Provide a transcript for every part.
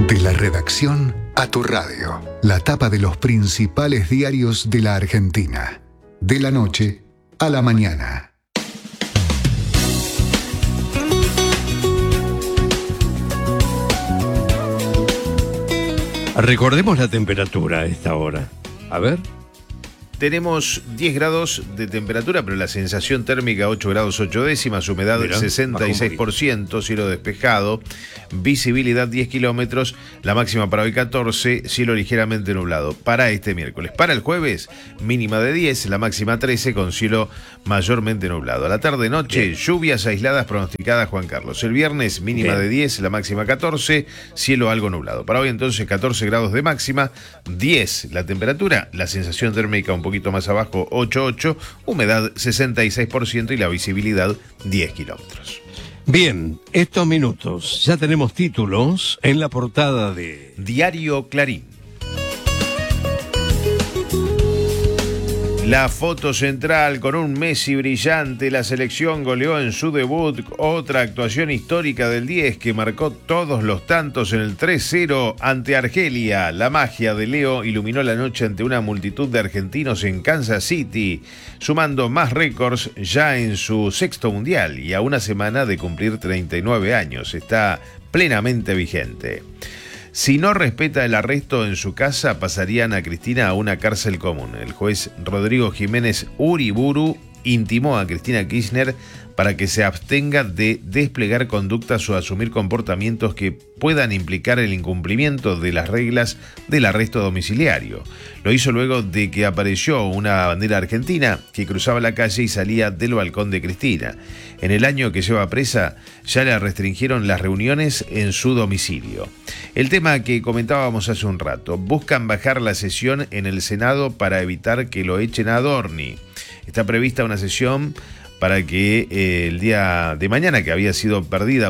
De la redacción a tu radio. La tapa de los principales diarios de la Argentina. De la noche a la mañana. Recordemos la temperatura a esta hora. A ver. Tenemos 10 grados de temperatura, pero la sensación térmica 8 grados 8 décimas, humedad 66%, cielo despejado, visibilidad 10 kilómetros, la máxima para hoy 14, cielo ligeramente nublado. Para este miércoles. Para el jueves, mínima de 10, la máxima 13, con cielo mayormente nublado. A la tarde-noche, lluvias aisladas pronosticadas, Juan Carlos. El viernes, mínima de 10, la máxima 14, cielo algo nublado. Para hoy entonces 14 grados de máxima, 10 la temperatura, la sensación térmica un poquito más abajo 8,8, humedad 66% y la visibilidad 10 kilómetros. Bien, estos minutos ya tenemos títulos en la portada de Diario Clarín. La foto central con un Messi brillante, la selección goleó en su debut, otra actuación histórica del 10 que marcó todos los tantos en el 3-0 ante Argelia. La magia de Leo iluminó la noche ante una multitud de argentinos en Kansas City, sumando más récords ya en su sexto mundial y a una semana de cumplir 39 años. Está plenamente vigente. Si no respeta el arresto en su casa, pasarían a Cristina a una cárcel común. El juez Rodrigo Jiménez Uriburu intimó a Cristina Kirchner para que se abstenga de desplegar conductas o asumir comportamientos que puedan implicar el incumplimiento de las reglas del arresto domiciliario. Lo hizo luego de que apareció una bandera argentina que cruzaba la calle y salía del balcón de Cristina. En el año que lleva presa, ya le restringieron las reuniones en su domicilio. El tema que comentábamos hace un rato: buscan bajar la sesión en el Senado para evitar que lo echen a Adorni. Está prevista una sesión para que el día de mañana, que había sido pedida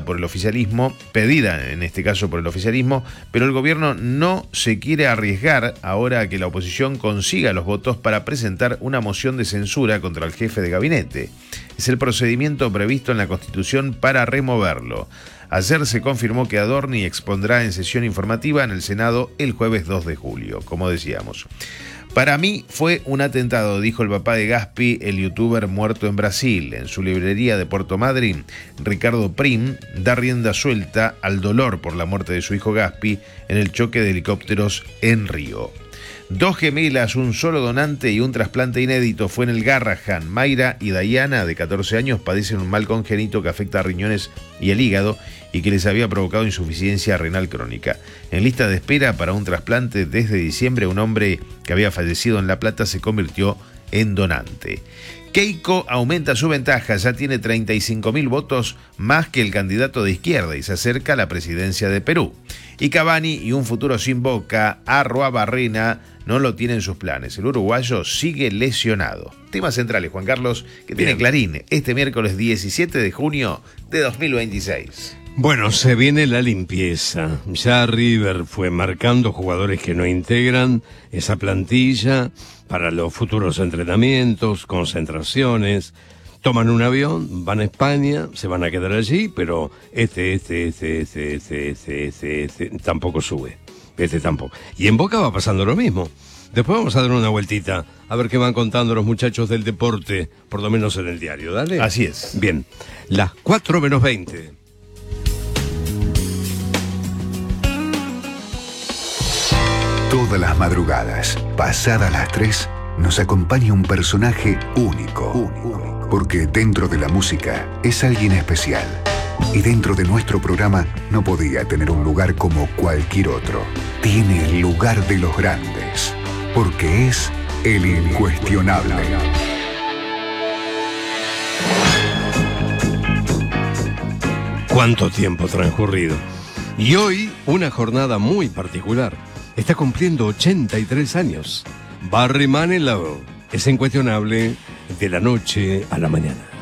en este caso por el oficialismo, pero el gobierno no se quiere arriesgar ahora a que la oposición consiga los votos para presentar una moción de censura contra el jefe de gabinete. Es el procedimiento previsto en la Constitución para removerlo. Ayer se confirmó que Adorni expondrá en sesión informativa en el Senado el jueves 2 de julio, como decíamos. Para mí fue un atentado, dijo el papá de Gaspi, el youtuber muerto en Brasil. En su librería de Puerto Madryn, Ricardo Prim da rienda suelta al dolor por la muerte de su hijo Gaspi en el choque de helicópteros en Río. 2 gemelas, un solo donante y un trasplante inédito fue en el Garrahan. Mayra y Dayana, de 14 años, padecen un mal congénito que afecta a riñones y el hígado y que les había provocado insuficiencia renal crónica. En lista de espera para un trasplante desde diciembre, un hombre que había fallecido en La Plata se convirtió en donante. Keiko aumenta su ventaja, ya tiene 35.000 votos más que el candidato de izquierda y se acerca a la presidencia de Perú. Y Cavani y un futuro sin Boca, Arruabarrena, no lo tienen en sus planes. El uruguayo sigue lesionado. Temas centrales, Juan Carlos, que tiene Clarín este miércoles 17 de junio de 2026. Bueno, se viene la limpieza. Ya River fue marcando jugadores que no integran esa plantilla para los futuros entrenamientos, concentraciones. Toman un avión, van a España, se van a quedar allí, pero este tampoco sube. Este tampoco. Y en Boca va pasando lo mismo. Después vamos a dar una vueltita a ver qué van contando los muchachos del deporte, por lo menos en el diario. Dale. Así es. Bien, las 4:20. Todas las madrugadas, pasadas las 3, nos acompaña un personaje único. Porque dentro de la música es alguien especial. Y dentro de nuestro programa no podía tener un lugar como cualquier otro. Tiene el lugar de los grandes. Porque es el incuestionable. ¿Cuánto tiempo transcurrido? Y hoy, una jornada muy particular. Está cumpliendo 83 años. Barry Manilow es incuestionable de la noche a la mañana.